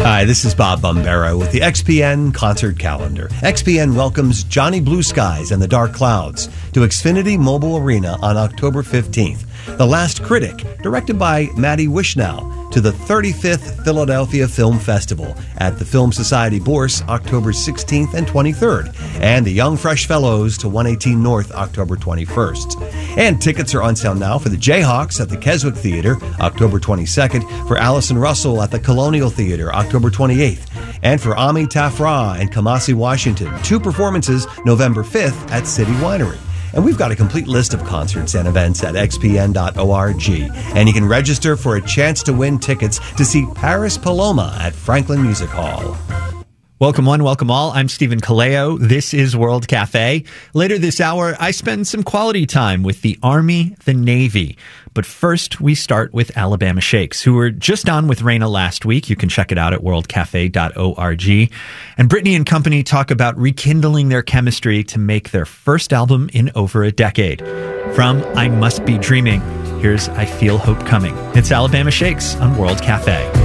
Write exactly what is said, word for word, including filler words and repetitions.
Hi, this is Bob Bombero with the X P N concert calendar. X P N welcomes Johnny Blue Skies and the Dark Clouds to Xfinity Mobile Arena on October fifteenth. The Last Critic, directed by Matty Wishnow, to the thirty-fifth Philadelphia Film Festival at the Film Society Bourse October sixteenth and twenty-third, and the Young Fresh Fellows to one eighteen North October twenty-first. And tickets are on sale now for the Jayhawks at the Keswick Theater October twenty-second, for Allison Russell at the Colonial Theater October twenty-eighth, and for Ami Tafra and Kamasi Washington, two performances November fifth at City Winery. And we've got a complete list of concerts and events at x p n dot org. And you can register for a chance to win tickets to see Paris Paloma at Franklin Music Hall. Welcome one, welcome all. I'm Stephen Kaleo. This is World Cafe. Later this hour, I spend some quality time with the Army, the Navy. But first, we start with Alabama Shakes, who were just on with Raina last week. You can check it out at world cafe dot org. And Brittany and company talk about rekindling their chemistry to make their first album in over a decade. From I Must Be Dreaming, here's I Feel Hope Coming. It's Alabama Shakes on World Cafe.